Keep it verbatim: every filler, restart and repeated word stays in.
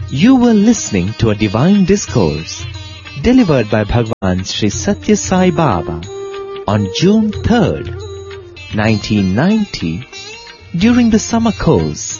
You were listening to a divine discourse delivered by Bhagwan Sri Satya Sai Baba on June third, nineteen ninety, during the summer course